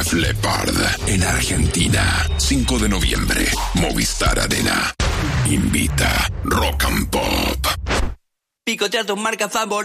Def Leppard en Argentina. 5 de noviembre, Movistar Arena. Invita Rock and Pop. Picotea tu marca favorita.